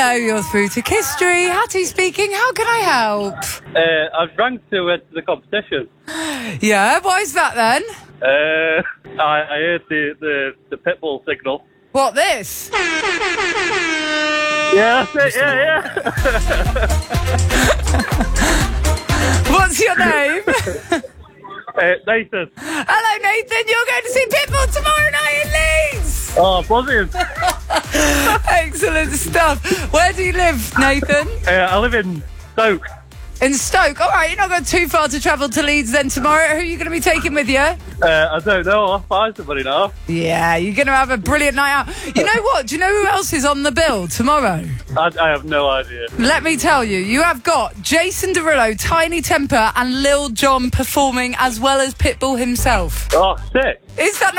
Hello, you're through to Kistry. Hattie speaking. How can I help? I've rang to enter the competition. Yeah, why is that then? I heard the pitbull signal. What, this? Yeah, that's it, yeah. What's your name? Nathan. Hello, Nathan. You're going to see Pitbull tomorrow night in Leeds. Oh, brilliant. Excellent stuff. Where do you live, Nathan? I live in Stoke. In Stoke. All right, you're not going too far to travel to Leeds then tomorrow. Who are you going to be taking with you? I don't know. I'll find somebody now. Yeah, you're going to have a brilliant night out. You know what? Do you know who else is on the bill tomorrow? I have no idea. Let me tell you, you have got Jason Derulo, Tiny Temper and Lil Jon performing as well as Pitbull himself. Oh, sick. Is that not